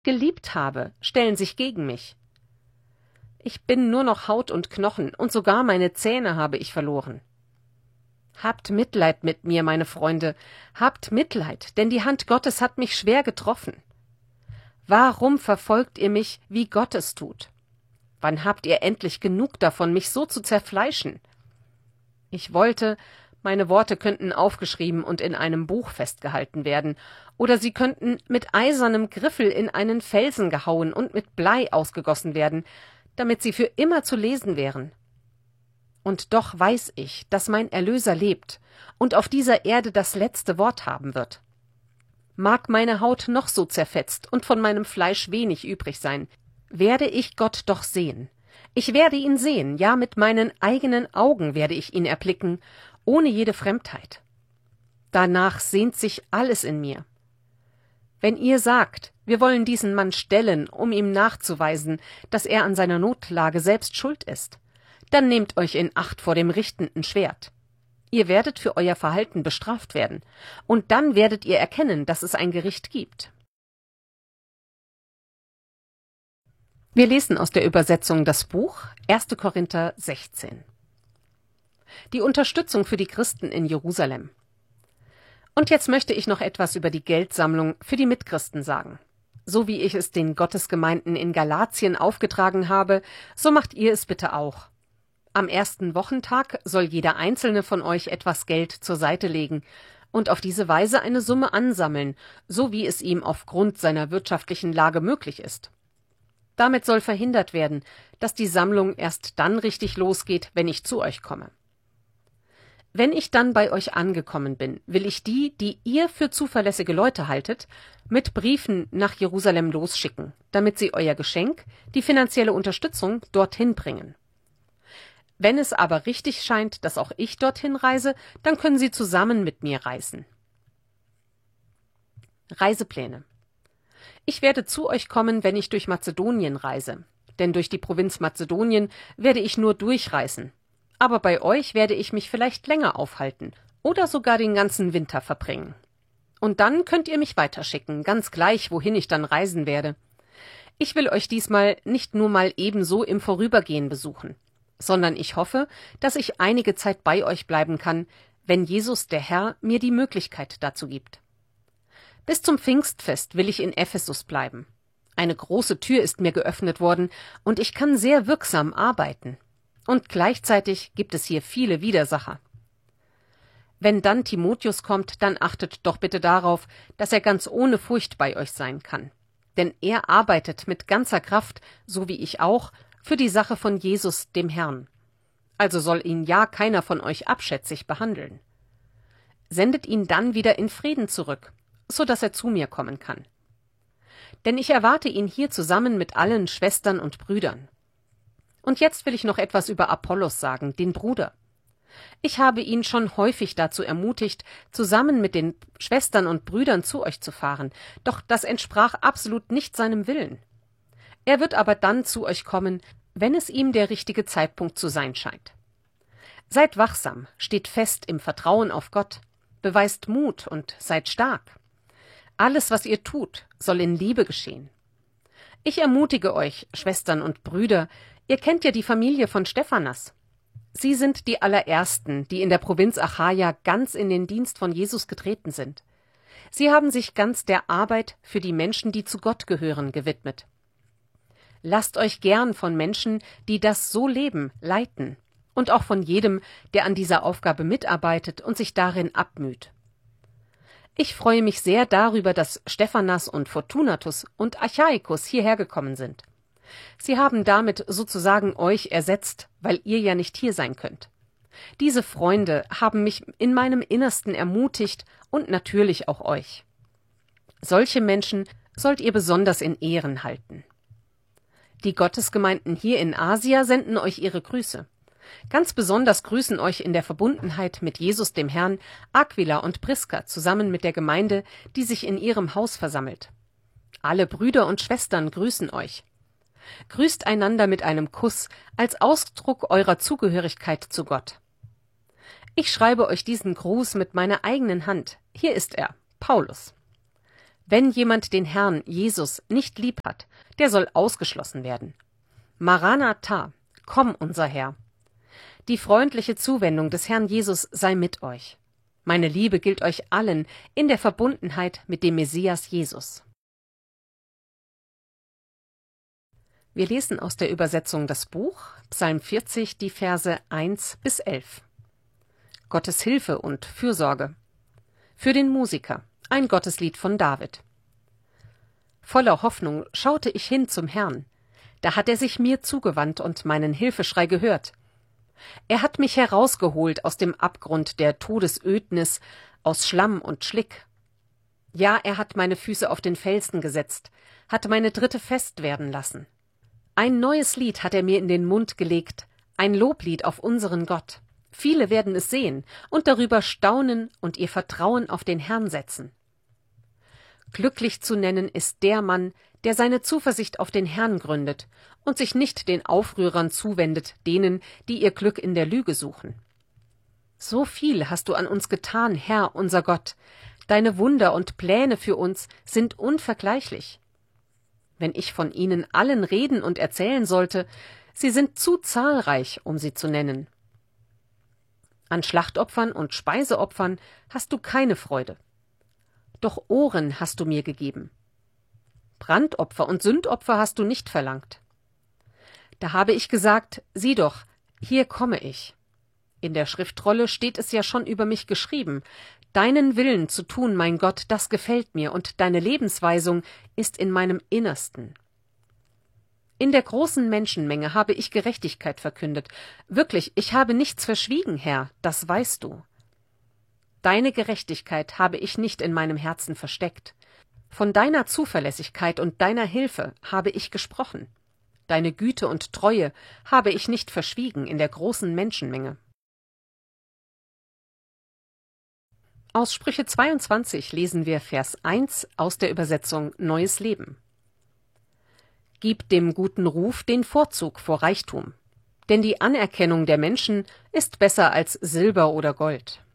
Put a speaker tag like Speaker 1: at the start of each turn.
Speaker 1: geliebt habe, stellen sich gegen mich. Ich bin nur noch Haut und Knochen, und sogar meine Zähne habe ich verloren. Habt Mitleid mit mir, meine Freunde, habt Mitleid, denn die Hand Gottes hat mich schwer getroffen. Warum verfolgt ihr mich, wie Gott es tut? Wann habt ihr endlich genug davon, mich so zu zerfleischen? Ich wollte, meine Worte könnten aufgeschrieben und in einem Buch festgehalten werden, oder sie könnten mit eisernem Griffel in einen Felsen gehauen und mit Blei ausgegossen werden, damit sie für immer zu lesen wären. Und doch weiß ich, dass mein Erlöser lebt und auf dieser Erde das letzte Wort haben wird. Mag meine Haut noch so zerfetzt und von meinem Fleisch wenig übrig sein, werde ich Gott doch sehen. Ich werde ihn sehen, ja, mit meinen eigenen Augen werde ich ihn erblicken, ohne jede Fremdheit. Danach sehnt sich alles in mir. Wenn ihr sagt, wir wollen diesen Mann stellen, um ihm nachzuweisen, dass er an seiner Notlage selbst schuld ist, dann nehmt euch in Acht vor dem richtenden Schwert. Ihr werdet für euer Verhalten bestraft werden, und dann werdet ihr erkennen, dass es ein Gericht gibt. Wir lesen aus der Übersetzung das Buch 1. Korinther 16. Die Unterstützung für die Christen in Jerusalem. Und jetzt möchte ich noch etwas über die Geldsammlung für die Mitchristen sagen. So wie ich es den Gottesgemeinden in Galatien aufgetragen habe, so macht ihr es bitte auch. Am ersten Wochentag soll jeder einzelne von euch etwas Geld zur Seite legen und auf diese Weise eine Summe ansammeln, so wie es ihm aufgrund seiner wirtschaftlichen Lage möglich ist. Damit soll verhindert werden, dass die Sammlung erst dann richtig losgeht, wenn ich zu euch komme. Wenn ich dann bei euch angekommen bin, will ich die, die ihr für zuverlässige Leute haltet, mit Briefen nach Jerusalem losschicken, damit sie euer Geschenk, die finanzielle Unterstützung, dorthin bringen. Wenn es aber richtig scheint, dass auch ich dorthin reise, dann können sie zusammen mit mir reisen. Reisepläne. Ich werde zu euch kommen, wenn ich durch Mazedonien reise, denn durch die Provinz Mazedonien werde ich nur durchreisen. Aber bei euch werde ich mich vielleicht länger aufhalten oder sogar den ganzen Winter verbringen. Und dann könnt ihr mich weiterschicken, ganz gleich, wohin ich dann reisen werde. Ich will euch diesmal nicht nur mal ebenso im Vorübergehen besuchen, sondern ich hoffe, dass ich einige Zeit bei euch bleiben kann, wenn Jesus der Herr mir die Möglichkeit dazu gibt. Bis zum Pfingstfest will ich in Ephesus bleiben. Eine große Tür ist mir geöffnet worden und ich kann sehr wirksam arbeiten. Und gleichzeitig gibt es hier viele Widersacher. Wenn dann Timotheus kommt, dann achtet doch bitte darauf, dass er ganz ohne Furcht bei euch sein kann. Denn er arbeitet mit ganzer Kraft, so wie ich auch, für die Sache von Jesus, dem Herrn. Also soll ihn ja keiner von euch abschätzig behandeln. Sendet ihn dann wieder in Frieden zurück, so dass er zu mir kommen kann. Denn ich erwarte ihn hier zusammen mit allen Schwestern und Brüdern. Und jetzt will ich noch etwas über Apollos sagen, den Bruder. Ich habe ihn schon häufig dazu ermutigt, zusammen mit den Schwestern und Brüdern zu euch zu fahren, doch das entsprach absolut nicht seinem Willen. Er wird aber dann zu euch kommen, wenn es ihm der richtige Zeitpunkt zu sein scheint. Seid wachsam, steht fest im Vertrauen auf Gott, beweist Mut und seid stark. Alles, was ihr tut, soll in Liebe geschehen. Ich ermutige euch, Schwestern und Brüder, ihr kennt ja die Familie von Stephanas. Sie sind die allerersten, die in der Provinz Achaia ganz in den Dienst von Jesus getreten sind. Sie haben sich ganz der Arbeit für die Menschen, die zu Gott gehören, gewidmet. Lasst euch gern von Menschen, die das so leben, leiten und auch von jedem, der an dieser Aufgabe mitarbeitet und sich darin abmüht. Ich freue mich sehr darüber, dass Stephanas und Fortunatus und Achaicus hierher gekommen sind. Sie haben damit sozusagen euch ersetzt, weil ihr ja nicht hier sein könnt. Diese Freunde haben mich in meinem Innersten ermutigt und natürlich auch euch. Solche Menschen sollt ihr besonders in Ehren halten. Die Gottesgemeinden hier in Asia senden euch ihre Grüße. Ganz besonders grüßen euch in der Verbundenheit mit Jesus dem Herrn Aquila und Priska zusammen mit der Gemeinde, die sich in ihrem Haus versammelt. Alle Brüder und Schwestern grüßen euch. Grüßt einander mit einem Kuss als Ausdruck eurer Zugehörigkeit zu Gott. Ich schreibe euch diesen Gruß mit meiner eigenen Hand. Hier ist er, Paulus. Wenn jemand den Herrn Jesus nicht lieb hat, der soll ausgeschlossen werden. Maranatha, komm, unser Herr. Die freundliche Zuwendung des Herrn Jesus sei mit euch. Meine Liebe gilt euch allen in der Verbundenheit mit dem Messias Jesus. Wir lesen aus der Übersetzung das Buch, Psalm 40, die Verse 1 bis 11. Gottes Hilfe und Fürsorge. Für den Musiker, ein Gotteslied von David. Voller Hoffnung schaute ich hin zum Herrn. Da hat er sich mir zugewandt und meinen Hilfeschrei gehört. Er hat mich herausgeholt aus dem Abgrund der Todesödnis, aus Schlamm und Schlick. Ja, er hat meine Füße auf den Felsen gesetzt, hat meine Tritte fest werden lassen. Ein neues Lied hat er mir in den Mund gelegt, ein Loblied auf unseren Gott. Viele werden es sehen und darüber staunen und ihr Vertrauen auf den Herrn setzen. Glücklich zu nennen ist der Mann, der seine Zuversicht auf den Herrn gründet und sich nicht den Aufrührern zuwendet, denen, die ihr Glück in der Lüge suchen. So viel hast du an uns getan, Herr, unser Gott. Deine Wunder und Pläne für uns sind unvergleichlich. Wenn ich von ihnen allen reden und erzählen sollte, sie sind zu zahlreich, um sie zu nennen. An Schlachtopfern und Speiseopfern hast du keine Freude. Doch Ohren hast du mir gegeben. Brandopfer und Sündopfer hast du nicht verlangt. Da habe ich gesagt, sieh doch, hier komme ich. In der Schriftrolle steht es ja schon über mich geschrieben. Deinen Willen zu tun, mein Gott, das gefällt mir, und deine Lebensweisung ist in meinem Innersten. In der großen Menschenmenge habe ich Gerechtigkeit verkündet. Wirklich, ich habe nichts verschwiegen, Herr, das weißt du. Deine Gerechtigkeit habe ich nicht in meinem Herzen versteckt. Von deiner Zuverlässigkeit und deiner Hilfe habe ich gesprochen. Deine Güte und Treue habe ich nicht verschwiegen in der großen Menschenmenge. Aus Sprüche 22 lesen wir Vers 1 aus der Übersetzung Neues Leben. Gib dem guten Ruf den Vorzug vor Reichtum, denn die Anerkennung der Menschen ist besser als Silber oder Gold.